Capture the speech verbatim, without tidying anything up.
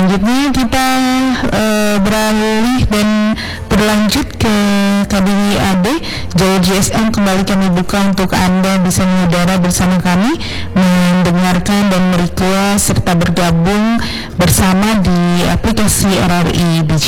selanjutnya kita uh, beralih dan berlanjut ke K B W A D Jawa G S M. Kembali kami buka untuk Anda bisa mengudara bersama kami, mendengarkan dan merequest serta bergabung bersama di aplikasi R R I B C